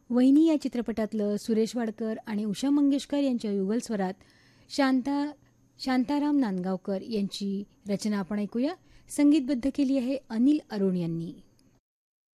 वहिनी या चित्रपटातलं सुरेश वाडकर आणि उषा मंगेशकर यांच्या युगल स्वरात शांताराम नांदगावकर यांची रचना आपण ऐकूया. संगीतबद्ध केली आहे अनिल अरुण यांनी.